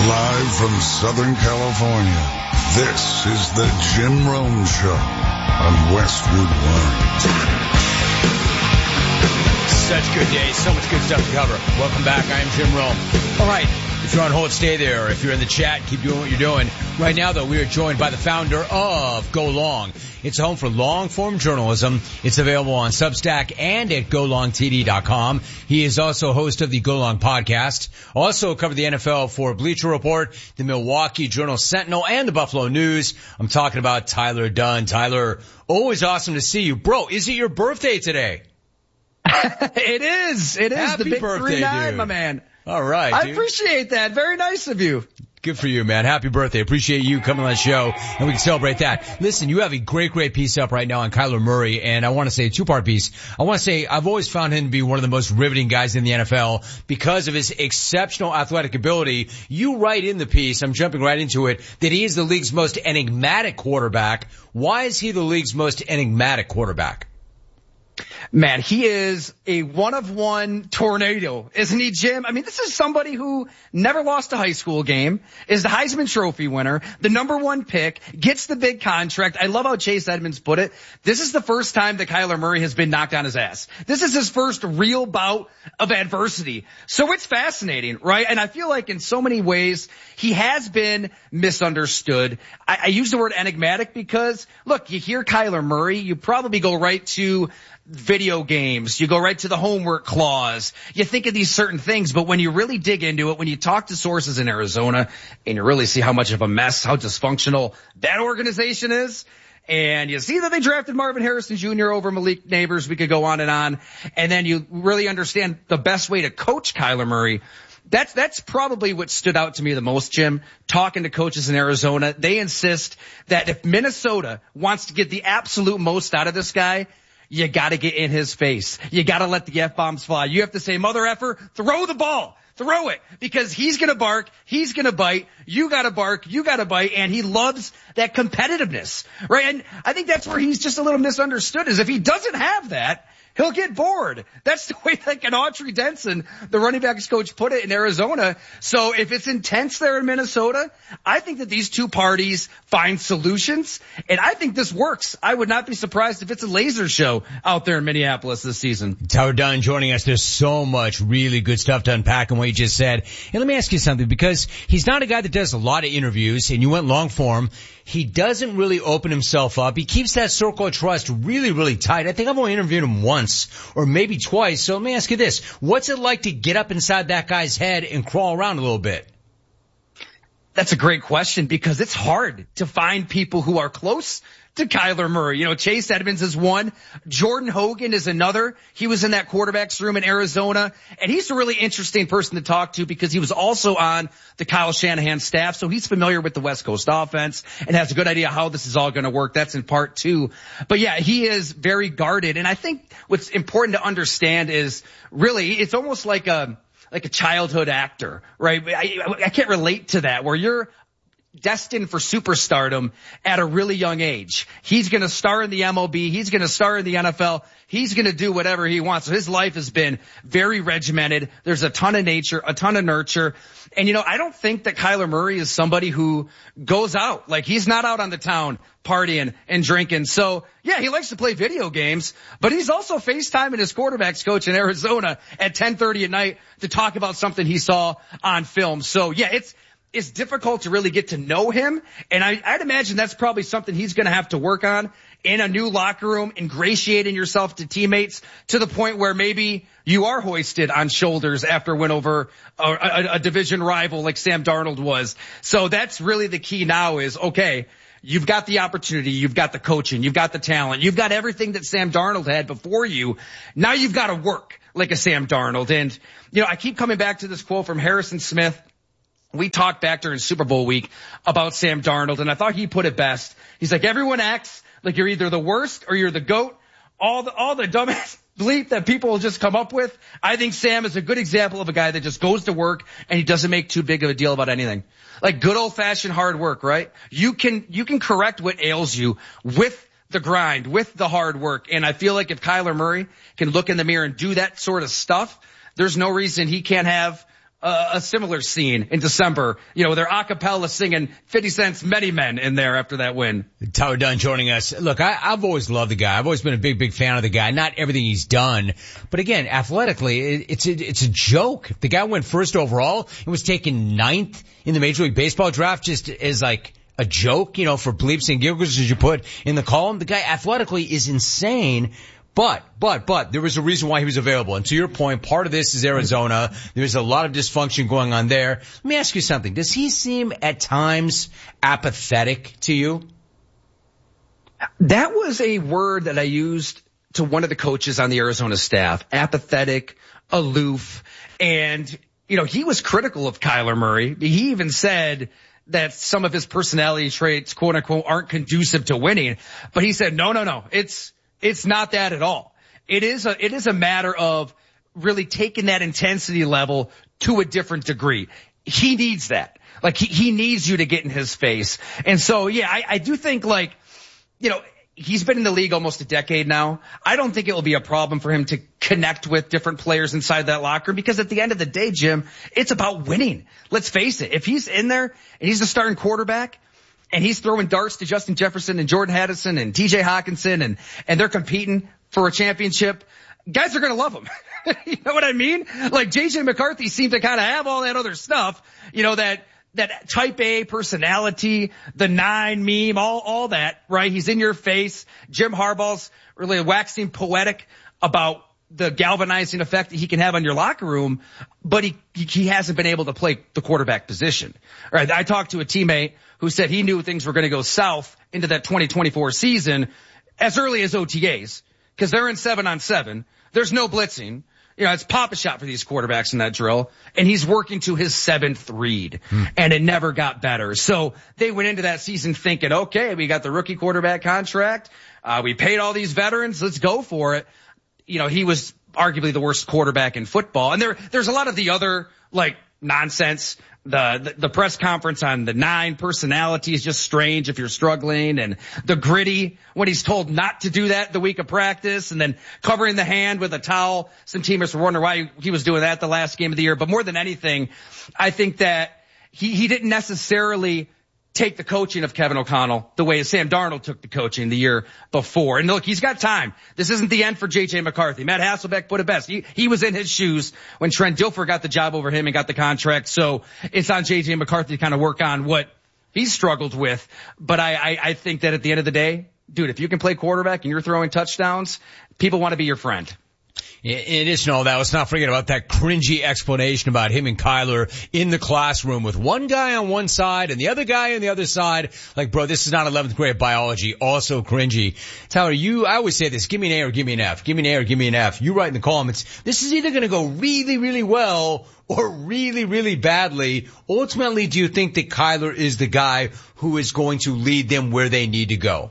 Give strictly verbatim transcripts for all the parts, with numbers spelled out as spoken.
Live from Southern California, this is the Jim Rome Show on Westwood One. Such good days, so much good stuff to cover. Welcome back, I am Jim Rome. All right, if you're on hold, stay there. If you're in the chat, keep doing what you're doing. Right now, though, we are joined by the founder of Go Long. It's a home for long-form journalism. It's available on Substack and at go long t d dot com. He is also host of the Go Long podcast. Also covered the N F L for Bleacher Report, the Milwaukee Journal-Sentinel, and the Buffalo News. I'm talking about Tyler Dunne. Tyler, always awesome to see you. Bro, is it your birthday today? It is. It is. Happy the big birthday, three nine, dude. my man. All right, I dude. appreciate that. Very nice of you. Good for you, man. Happy birthday. Appreciate you coming on the show, and we can celebrate that. Listen, you have a great, great piece up right now on Kyler Murray, and I want to say a two-part piece. I want to say I've always found him to be one of the most riveting guys in the N F L because of his exceptional athletic ability. You write in the piece, I'm jumping right into it, that he is the league's most enigmatic quarterback. Why is he the league's most enigmatic quarterback? Man, he is a one-of-one tornado, isn't he, Jim? I mean, this is somebody who never lost a high school game, is the Heisman Trophy winner, the number one pick, gets the big contract. I love how Chase Edmonds put it. This is the first time that Kyler Murray has been knocked on his ass. This is his first real bout of adversity. So it's fascinating, right? And I feel like in so many ways, he has been misunderstood. I, I use the word enigmatic because, look, you hear Kyler Murray, you probably go right to video games. You go right to the homework clause. You think of these certain things, but when you really dig into it, when you talk to sources in Arizona and you really see how much of a mess, how dysfunctional that organization is, and you see that they drafted Marvin Harrison Junior over Malik Neighbors, we could go on and on, and then you really understand the best way to coach Kyler Murray. That's, that's probably what stood out to me the most, Jim. Talking to coaches in Arizona, they insist that if Minnesota wants to get the absolute most out of this guy, you gotta get in his face. You gotta let the F-bombs fly. You have to say, mother effer, throw the ball. Throw it. Because he's gonna bark, he's gonna bite, you gotta bark, you gotta bite, and he loves that competitiveness, right? And I think that's where he's just a little misunderstood, is if he doesn't have that, he'll get bored. That's the way like an Autry Denson, the running backs coach, put it in Arizona. So if it's intense there in Minnesota, I think that these two parties find solutions, and I think this works. I would not be surprised if it's a laser show out there in Minneapolis this season. Tyler Dunne joining us. There's so much really good stuff to unpack in what you just said. And let me ask you something, because he's not a guy that does a lot of interviews, and you went long form. He doesn't really open himself up. He keeps that circle of trust really, really tight. I think I've only interviewed him once or maybe twice. So let me ask you this. What's it like to get up inside that guy's head and crawl around a little bit? That's a great question, because it's hard to find people who are close to Kyler Murray. You know, Chase Edmonds is one. Jordan Hogan is another. He was in that quarterback's room in Arizona, and he's a really interesting person to talk to because he was also on the Kyle Shanahan staff, so he's familiar with the West Coast offense and has a good idea how this is all going to work. That's in part two. But yeah, he is very guarded, and I think what's important to understand is really it's almost like a like a childhood actor, right? I, I can't relate to that, where you're destined for superstardom at a really young age. He's going to star in the M L B. He's going to star in the N F L. He's going to do whatever he wants. So his life has been very regimented. There's a ton of nature, a ton of nurture. And, you know, I don't think that Kyler Murray is somebody who goes out. Like, he's not out on the town partying and drinking. So, yeah, he likes to play video games, but he's also FaceTiming his quarterbacks coach in Arizona at ten thirty at night to talk about something he saw on film. So, yeah, it's It's difficult to really get to know him, and I, I'd imagine that's probably something he's going to have to work on in a new locker room, ingratiating yourself to teammates to the point where maybe you are hoisted on shoulders after a win over a, a, a division rival like Sam Darnold was. So that's really the key now is, okay, you've got the opportunity, you've got the coaching, you've got the talent, you've got everything that Sam Darnold had before you. Now you've got to work like a Sam Darnold. And, you know, I keep coming back to this quote from Harrison Smith. We talked back during Super Bowl week about Sam Darnold, and I thought he put it best. He's like, everyone acts like you're either the worst or you're the GOAT. All the, all the dumbass bleep that people will just come up with. I think Sam is a good example of a guy that just goes to work and he doesn't make too big of a deal about anything. Like good old fashioned hard work, right? You can, you can correct what ails you with the grind, with the hard work. And I feel like if Kyler Murray can look in the mirror and do that sort of stuff, there's no reason he can't have uh, a similar scene in December, you know, with their a cappella singing fifty Cent's Many Men in there after that win. Tyler Dunne joining us. Look, I, I've always loved the guy. I've always been a big, big fan of the guy. Not everything he's done, but again, athletically, it, it's a, it's a joke. The guy went first overall and was taken ninth in the Major League Baseball draft just as like a joke, you know, for bleeps and giggles as you put in the column. The guy athletically is insane. But, but, but, there was a reason why he was available. And to your point, part of this is Arizona. There's a lot of dysfunction going on there. Let me ask you something. Does he seem at times apathetic to you? That was a word that I used to one of the coaches on the Arizona staff. Apathetic, aloof. And, you know, he was critical of Kyler Murray. He even said that some of his personality traits, quote unquote, aren't conducive to winning. But he said, no, no, no, it's, It's not that at all. It is a, it is a matter of really taking that intensity level to a different degree. He needs that. Like he, he needs you to get in his face. And so, yeah, I, I do think like, you know, he's been in the league almost a decade now. I don't think it will be a problem for him to connect with different players inside that locker room because at the end of the day, Jim, it's about winning. Let's face it. If he's in there and he's the starting quarterback, and he's throwing darts to Justin Jefferson and Jordan Addison and T J Hawkinson and, and they're competing for a championship, guys are going to love him. You know what I mean? Like J J McCarthy seemed to kind of have all that other stuff, you know, that, that type A personality, the nine meme, all, all that, right? He's in your face. Jim Harbaugh's really waxing poetic about the galvanizing effect that he can have on your locker room, but he, he hasn't been able to play the quarterback position. All right. I talked to a teammate who said he knew things were going to go south into that twenty twenty-four season as early as O T As because they're in seven on seven. There's no blitzing. You know, it's pop a shot for these quarterbacks in that drill and he's working to his seventh read hmm. and it never got better. So they went into that season thinking, okay, we got the rookie quarterback contract. Uh, we paid all these veterans. Let's go for it. You know, he was arguably the worst quarterback in football. And there, there's a lot of the other, like, nonsense. The, the, the press conference on the nine personality is just strange if you're struggling. And the gritty when he's told not to do that the week of practice and then covering the hand with a towel. Some teammates were wondering why he was doing that the last game of the year. But more than anything, I think that he, he didn't necessarily take the coaching of Kevin O'Connell the way Sam Darnold took the coaching the year before. And look, he's got time. This isn't the end for J J McCarthy. Matt Hasselbeck put it best. He, he was in his shoes when Trent Dilfer got the job over him and got the contract. So it's on J J McCarthy to kind of work on what he's struggled with. But I, I, I think that at the end of the day, dude, if you can play quarterback and you're throwing touchdowns, people want to be your friend. In addition to all that, let's not forget about that cringy explanation about him and Kyler in the classroom with one guy on one side and the other guy on the other side. Like, bro, this is not eleventh grade biology. Also cringy. Tyler, you, I always say this, give me an A or give me an F. Give me an A or give me an F. You write in the comments, this is either going to go really, really well or really, really badly. Ultimately, do you think that Kyler is the guy who is going to lead them where they need to go?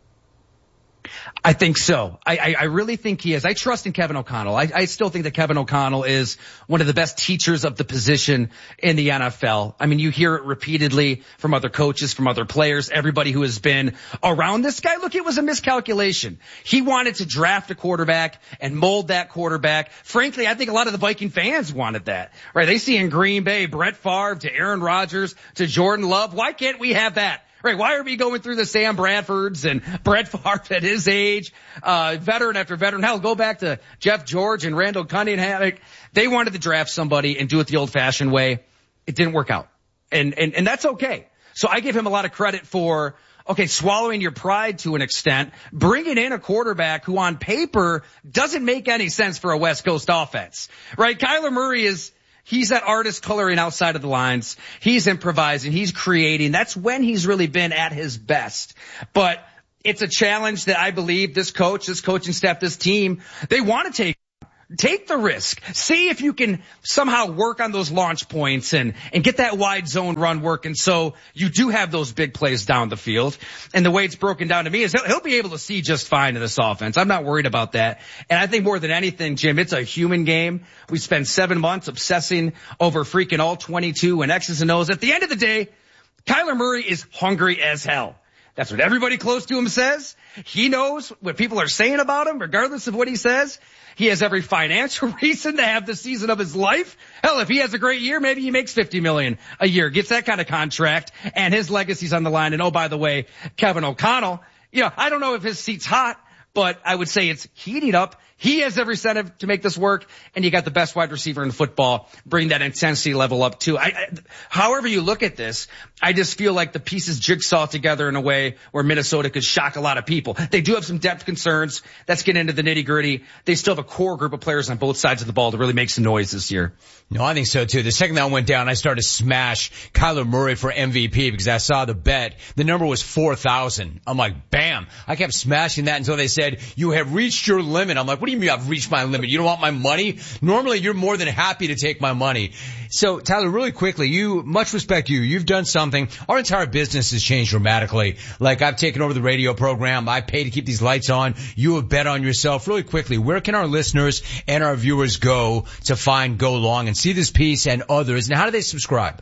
I think so. I, I, I really think he is. I trust in Kevin O'Connell. I, I still think that Kevin O'Connell is one of the best teachers of the position in the N F L. I mean, you hear it repeatedly from other coaches, from other players, everybody who has been around this guy. Look, it was a miscalculation. He wanted to draft a quarterback and mold that quarterback. Frankly, I think a lot of the Viking fans wanted that, right? They see in Green Bay, Brett Favre to Aaron Rodgers to Jordan Love. Why can't we have that? Right, why are we going through the Sam Bradfords and Brett Favre at his age, uh, veteran after veteran? Hell, go back to Jeff George and Randall Cunningham. They wanted to draft somebody and do it the old-fashioned way. It didn't work out. And, and, and that's okay. So I give him a lot of credit for, okay, swallowing your pride to an extent, bringing in a quarterback who on paper doesn't make any sense for a West Coast offense. Right, Kyler Murray is, he's that artist coloring outside of the lines. He's improvising. He's creating. That's when he's really been at his best. But it's a challenge that I believe this coach, this coaching staff, this team, they want to take. Take the risk. See if you can somehow work on those launch points and, and get that wide zone run working so you do have those big plays down the field. And the way it's broken down to me is he'll, he'll be able to see just fine in this offense. I'm not worried about that. And I think more than anything, Jim, it's a human game. We spent seven months obsessing over freaking all twenty-two and X's and O's. At the end of the day, Kyler Murray is hungry as hell. That's what everybody close to him says. He knows what people are saying about him, regardless of what he says. He has every financial reason to have the season of his life. Hell, if he has a great year, maybe he makes fifty million dollars a year, gets that kind of contract, and his legacy's on the line. And oh, by the way, Kevin O'Connell, you know, I don't know if his seat's hot, but I would say it's heating up. He has every incentive to make this work, and you got the best wide receiver in football. Bring that intensity level up too. I, I, however you look at this, I just feel like the pieces jigsaw together in a way where Minnesota could shock a lot of people. They do have some depth concerns. Let's get into the nitty gritty. They still have a core group of players on both sides of the ball to really make some noise this year. No, I think so too. The second that went down, I started to smash Kyler Murray for M V P because I saw the bet. The number was four thousand. I'm like, bam. I kept smashing that until they said, you have reached your limit. I'm like, what do you mean I've reached my limit? You don't want my money? Normally you're more than happy to take my money. So Tyler, really quickly, you, much respect you. You've done something. Our entire business has changed dramatically. Like I've taken over the radio program. I pay to keep these lights on. You have bet on yourself. Really quickly, where can our listeners and our viewers go to find Go Long and see this piece and others? And how do they subscribe?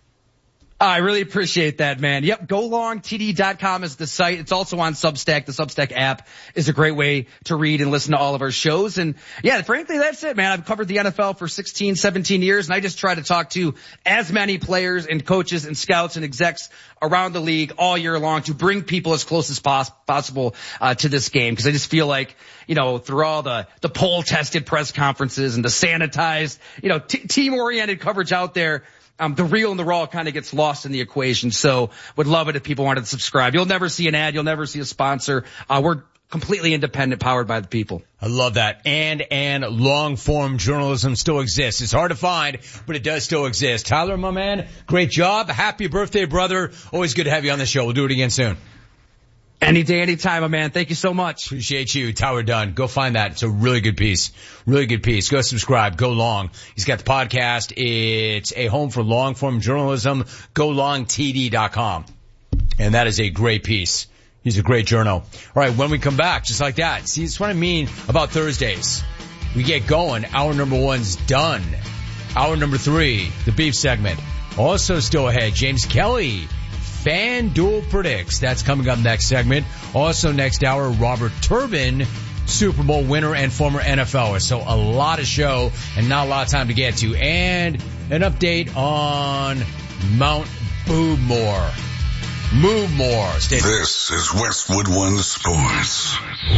I really appreciate that, man. Yep, go long T D dot com is the site. It's also on Substack. The Substack app is a great way to read and listen to all of our shows. And yeah, frankly, that's it, man. I've covered the N F L for sixteen, seventeen years, and I just try to talk to as many players and coaches and scouts and execs around the league all year long to bring people as close as pos- possible uh, to this game. Because I just feel like, you know, through all the, the poll-tested press conferences and the sanitized, you know, t- team-oriented coverage out there, Um, the real and the raw kind of gets lost in the equation. So would love it if people wanted to subscribe. You'll never see an ad. You'll never see a sponsor. Uh, we're completely independent, powered by the people. I love that. And, and long form journalism still exists. It's hard to find, but it does still exist. Tyler, my man, great job. Happy birthday, brother. Always good to have you on the show. We'll do it again soon. Any day, any time, my man. Thank you so much. Appreciate you. Tyler Dunne. Go find that. It's a really good piece. Really good piece. Go subscribe. Go Long. He's got the podcast. It's a home for long form journalism. go long T D dot com. And that is a great piece. He's a great journal. All right. When we come back, just like that. See, that's what I mean about Thursdays. We get going. Hour number one's done. Hour number three, the beef segment. Also still ahead, James Kelly. FanDuel Predicts. That's coming up next segment. Also next hour, Robert Turbin, Super Bowl winner and former N F L er. So a lot of show and not a lot of time to get to. And an update on Mount Boobmore. Move more. Stay This is Westwood One Sports.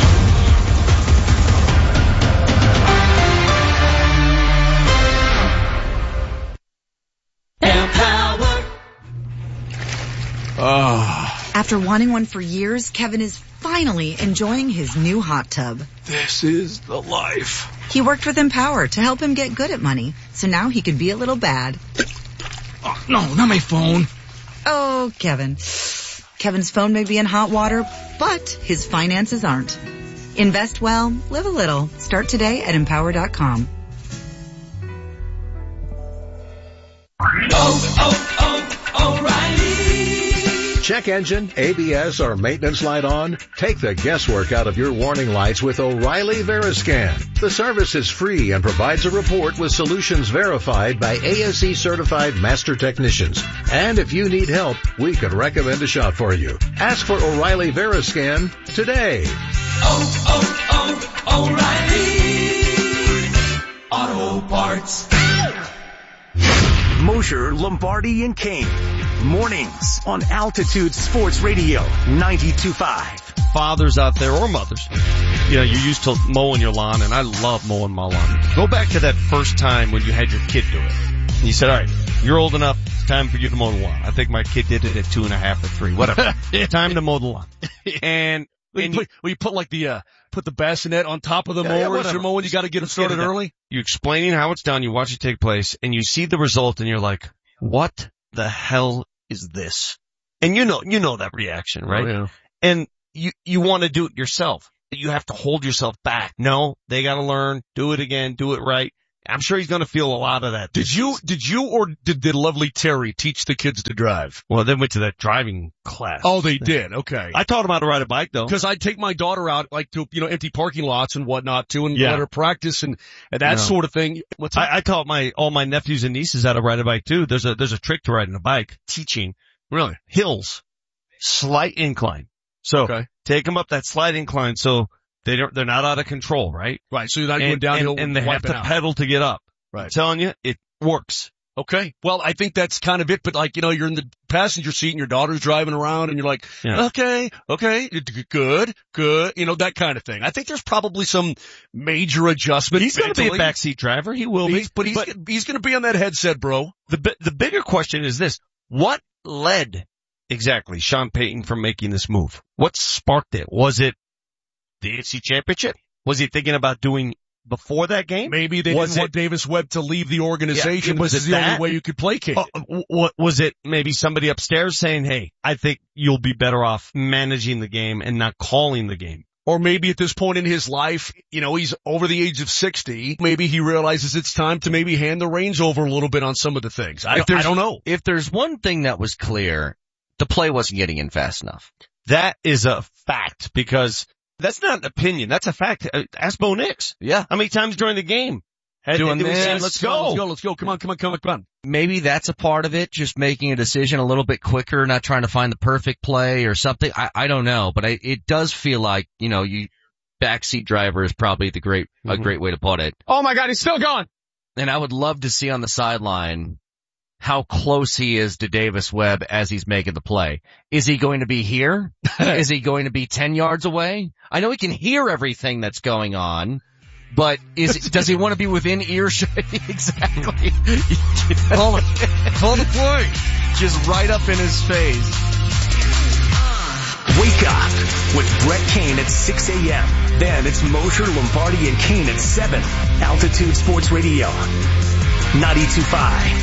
Oh. After wanting one for years, Kevin is finally enjoying his new hot tub. This is the life. He worked with Empower to help him get good at money, so now he can be a little bad. Oh, no, not my phone. Oh, Kevin. Kevin's phone may be in hot water, but his finances aren't. Invest well, live a little. Start today at empower dot com. Oh, oh, oh, O'Reilly. Check engine, A B S, or maintenance light on? Take the guesswork out of your warning lights with O'Reilly Veriscan. The service is free and provides a report with solutions verified by A S E certified master technicians. And if you need help, we could recommend a shop for you. Ask for O'Reilly Veriscan today. Oh, oh, oh, O'Reilly Auto Parts. Mosher, Lombardi, and Kane. Mornings on Altitude Sports Radio ninety-two point five. Fathers out there or mothers, you know, you're used to mowing your lawn, and I love mowing my lawn. Go back to that first time when you had your kid do it. And you said, all right, you're old enough, it's time for you to mow the lawn. I think my kid did it at two and a half or three, whatever. Time to mow the lawn. And, Well, and you, put, well, you put like the, uh, put the bassinet on top of the Yeah, yeah, mower as whatever. you're mowing. You got to get it started early. you explaining how it's done, you watch it take place, and you see the result, and you're like, what the hell is this? And you know, you know that reaction, right? Oh, yeah. And you, you want to do it yourself. You have to hold yourself back. No, they got to learn, do it again, do it right. I'm sure he's going to feel a lot of that. Did you, did you or did the lovely Terry teach the kids to drive? Well, they went to that driving class. Oh, they did. Okay. I taught them how to ride a bike, though. Because I'd take my daughter out, like, to, you know, empty parking lots and whatnot, too, and Yeah. let her practice and, and that No. sort of thing. What's that? I, I taught my, all my nephews and nieces how to ride a bike, too. There's a, there's a trick to riding a bike. Teaching. Really? Hills. slight incline. So Okay. take them up that slight incline so they don't, they're not out of control, right? Right. So you're not And, going downhill and, and they have wiping to out. pedal to get up. Right. I'm telling you, it works. Okay. Well, I think that's kind of it. But like, you know, you're in the passenger seat and your daughter's driving around and you're like, Yeah. okay, okay, good, good, you know, that kind of thing. I think there's probably some major adjustment. He's going to be a mentally. backseat driver. He will He's, be. but he's, he's going to be on that headset, bro. The bi- the bigger question is this: what led exactly Sean Payton from making this move? What sparked it? Was it the A F C Championship? Was he thinking about doing before that game? Maybe they Was didn't it- want Davis Webb to leave the organization. Yeah, was this is it the that? only way you could placate Uh, it. w- w- was it maybe somebody upstairs saying, "Hey, I think you'll be better off managing the game and not calling the game"? Or maybe at this point in his life, you know, he's over the age of sixty. Maybe he realizes it's time to maybe hand the reins over a little bit on some of the things. I, If I there's- don't know. If there's one thing that was clear, the play wasn't getting in fast enough. That is a fact because that's not an opinion. That's a fact. Uh, Ask Bo Nix. Yeah. How many times during the game? Had Doing they- they were this, saying, Let's let's go. go. Let's go. Let's go. Come on. Come on. Come on. Come on. Maybe that's a part of it, just making a decision a little bit quicker, not trying to find the perfect play or something. I, I don't know, but I, it does feel like, you know, you backseat driver is probably the great, a Mhm. great way to put it. Oh my God, he's still going. And I would love to see on the sideline how close he is to Davis Webb as he's making the play. Is he going to be here? Is he going to be ten yards away? I know he can hear everything that's going on, but is does he want to be within earshot? Exactly. Call it. Call the play. Just right up in his face. Wake up with Brett Kane at six a.m. Then it's Mosher, Lombardi, and Kane at seven. Altitude Sports Radio, ninety-two point five.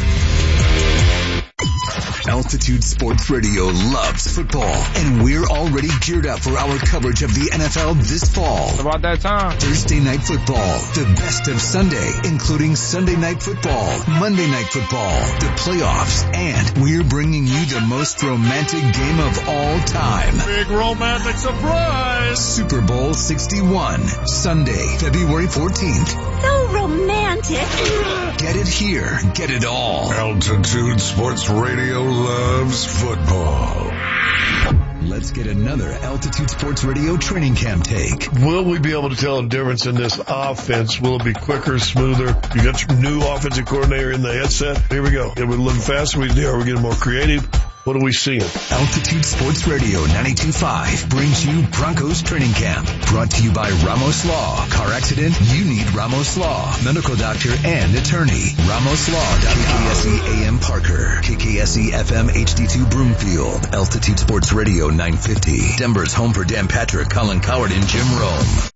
Altitude Sports Radio loves football, and we're already geared up for our coverage of the N F L this fall. About that time. Thursday Night Football, the best of Sunday, including Sunday Night Football, Monday Night Football, the playoffs, and we're bringing you the most romantic game of all time. Big romantic surprise. Super Bowl sixty-one, Sunday, February fourteenth. So romantic. Get it here, get it all. Altitude Sports Radio loves football. Let's get another Altitude Sports Radio training camp take. Will we be able to tell a difference in this offense? Will it be quicker, smoother? You got your new offensive coordinator in the headset. Here we go. Are we looking faster? Are we getting more creative? What are we seeing? Altitude Sports Radio ninety-two point five brings you Broncos Training Camp. Brought to you by Ramos Law. Car accident? You need Ramos Law. Medical doctor and attorney. Ramos Law. K K S E A M Parker. K K S E F M H D two Broomfield. Altitude Sports Radio nine fifty. Denver's home for Dan Patrick, Colin Coward, and Jim Rome.